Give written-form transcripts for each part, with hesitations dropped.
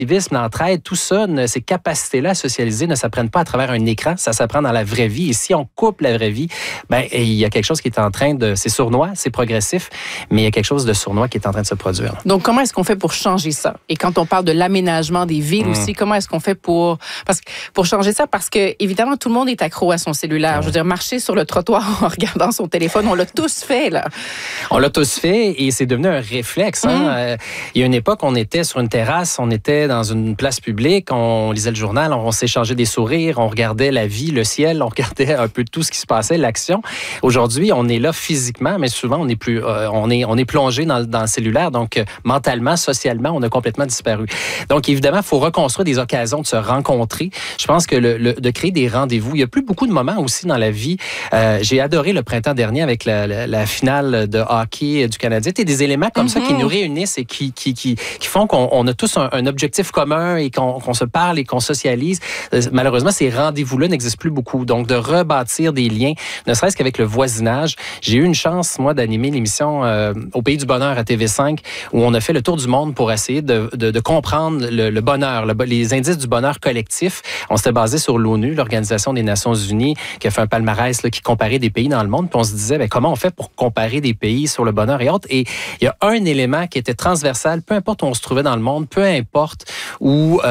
l'entraide, tout ça, ces capacités-là à socialiser ne s'apprennent pas à travers un écran, ça s'apprend dans la vraie vie. Et si on coupe la vraie vie, il y a quelque chose qui est en train de... C'est sournois, c'est progressif, mais il y a quelque chose de sournois qui est en train de se produire. Donc, comment est-ce qu'on fait pour changer ça? Et quand on parle de l'aménagement des villes aussi, comment est-ce qu'on fait pour changer ça? Parce que, évidemment, tout le monde est accro à son cellulaire. Je veux dire, marcher sur le trottoir en regardant son téléphone, on l'a tous fait, là. On l'a tous fait et c'est devenu un réflexe. Il y a une époque, on était sur une terrasse, on était dans une place publique, on lisait le journal, on s'échangeait des sourires, on regardait la vie, le ciel, on regardait un peu tout ce qui se passait, l'action. Aujourd'hui, on est là physiquement, mais souvent, on est plongé dans le cellulaire. Donc, mentalement, socialement, on a complètement disparu. Donc, évidemment, il faut reconstruire des occasions de se rencontrer. Je pense que de créer des rendez-vous. Il n'y a plus beaucoup de moments aussi dans la vie. J'ai adoré le printemps dernier avec la finale de hockey du Canadien. Il y a des éléments comme ça qui nous réunissent et qui font qu'on a tous un objectif commun et qu'on se parle et qu'on socialise. Malheureusement, ces rendez-vous-là n'existent plus beaucoup. Donc, de rebâtir des liens, ne serait-ce qu'avec le voisinage. J'ai eu une chance, moi, d'animer l'émission Au Pays du Bonheur à TV5, où on a fait le tour du monde pour essayer de comprendre le bonheur, les indices du bonheur collectif. On s'était basé sur l'ONU, l'Organisation des Nations Unies, qui a fait un palmarès qui comparait des pays dans le monde. Puis on se disait, comment on fait pour comparer des pays sur le bonheur et autres? Et il y a un élément qui était transversal, peu importe où on se trouvait dans le monde, peu importe où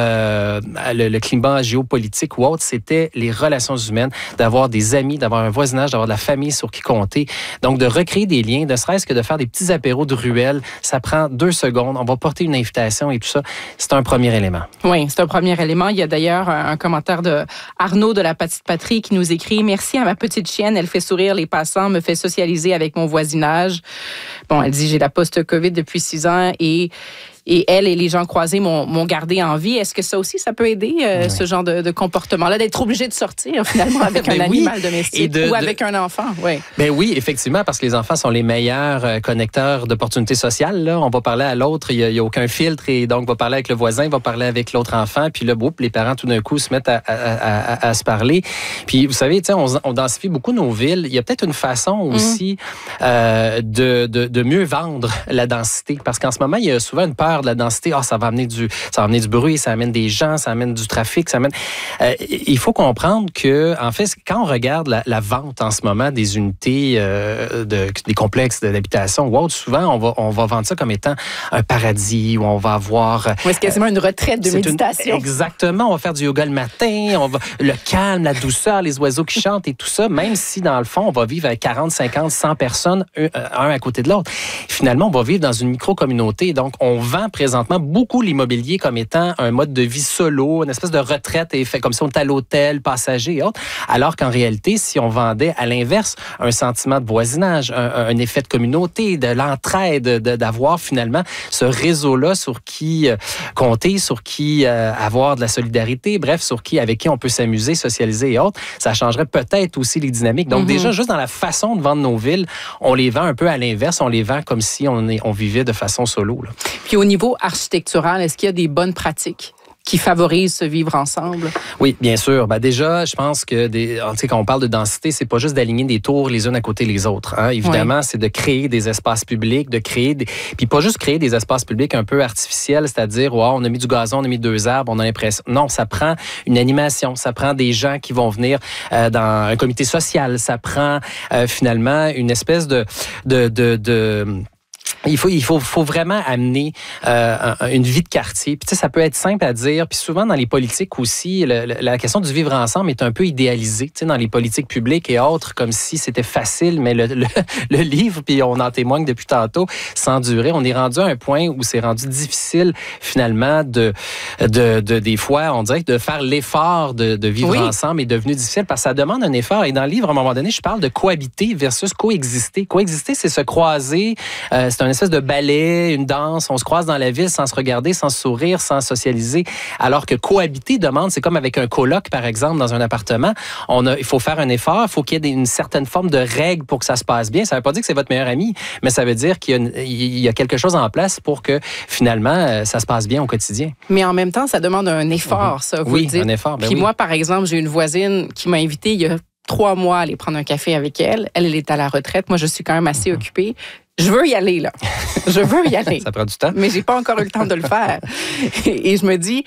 le climat géopolitique ou autre, c'était les relations humaines, d'avoir des amis, d'avoir un voisinage, d'avoir de la famille sur qui compter. Donc, de recréer des liens, ne serait-ce que de faire des petits apéros de ruelle, ça prend 2 secondes. On va porter une invitation et tout ça. C'est un premier élément. Oui, c'est un premier élément. Il y a d'ailleurs un commentaire de Arnaud de la Petite Patrie qui nous écrit « Merci à ma petite chienne, elle fait sourire les passants, me fait socialiser avec mon voisinage. » Bon, elle dit « J'ai la post-COVID depuis 6 ans et elle et les gens croisés m'ont gardé en vie. » Est-ce que ça aussi, ça peut aider ce genre de comportement-là, d'être obligé de sortir finalement avec un animal domestique ou avec un enfant? Oui. Ben oui, effectivement, parce que les enfants sont les meilleurs connecteurs d'opportunités sociales. Là. On va parler à l'autre, il n'y a aucun filtre et donc on va parler avec le voisin, il va parler avec l'autre enfant, puis là, les parents tout d'un coup se mettent à se parler. Puis vous savez, on densifie beaucoup nos villes. Il y a peut-être une façon aussi de mieux vendre la densité, parce qu'en ce moment, il y a souvent une peur de la densité. Ça va amener du bruit, ça amène des gens, ça amène du trafic, ça amène... il faut comprendre que, en fait, quand on regarde la vente en ce moment des unités, des complexes d'habitation ou autre, souvent, on va vendre ça comme étant un paradis où on va avoir... Oui, c'est quasiment une retraite de méditation. Exactement. On va faire du yoga le matin, le calme, la douceur, les oiseaux qui chantent et tout ça, même si, dans le fond, on va vivre avec 40, 50, 100 personnes, un à côté de l'autre. Finalement, on va vivre dans une micro-communauté. Donc, on vend présentement beaucoup l'immobilier comme étant un mode de vie solo, une espèce de retraite et fait comme si on était à l'hôtel, passager et autres. Alors qu'en réalité, si on vendait à l'inverse un sentiment de voisinage, un effet de communauté, de l'entraide, d'avoir finalement ce réseau-là sur qui compter, sur qui avoir de la solidarité, bref, avec qui on peut s'amuser, socialiser et autres, ça changerait peut-être aussi les dynamiques. Donc déjà, juste dans la façon de vendre nos villes, on les vend un peu à l'inverse, on les vend comme si on vivait de façon solo. Là. Puis au niveau architectural, est-ce qu'il y a des bonnes pratiques qui favorisent ce vivre ensemble? Oui, bien sûr. Déjà, je pense que quand on parle de densité, c'est pas juste d'aligner des tours les unes à côté des autres. Évidemment, c'est de créer des espaces publics, puis pas juste créer des espaces publics un peu artificiels, c'est-à-dire, on a mis du gazon, on a mis 2 arbres, on a l'impression... Non, ça prend une animation, ça prend des gens qui vont venir dans un comité social, ça prend finalement une espèce de il faut vraiment amener une vie de quartier. Puis ça peut être simple à dire. Puis souvent dans les politiques aussi, la question du vivre ensemble est un peu idéalisée. Dans les politiques publiques et autres, comme si c'était facile. Mais le livre, puis on en témoigne depuis tantôt, sans durer, on est rendu à un point où c'est rendu difficile finalement des fois, on dirait que de faire l'effort de vivre ensemble est devenu difficile parce que ça demande un effort. Et dans le livre, à un moment donné, je parle de cohabiter versus coexister. Coexister, c'est se croiser. C'est un espèce de ballet, une danse. On se croise dans la ville sans se regarder, sans se sourire, sans socialiser. Alors que cohabiter demande, c'est comme avec un coloc, par exemple, dans un appartement. Il faut faire un effort, il faut qu'il y ait une certaine forme de règle pour que ça se passe bien. Ça ne veut pas dire que c'est votre meilleur ami, mais ça veut dire qu'il y a quelque chose en place pour que, finalement, ça se passe bien au quotidien. Mais en même temps, ça demande un effort, ça, vous le dites. Un effort. Puis moi, par exemple, j'ai une voisine qui m'a invitée il y a 3 mois à aller prendre un café avec elle. Elle est à la retraite. Moi, je suis quand même assez occupée. Je veux y aller, là. Je veux y aller. Ça prend du temps. Mais j'ai pas encore eu le temps de le faire. Et je me dis,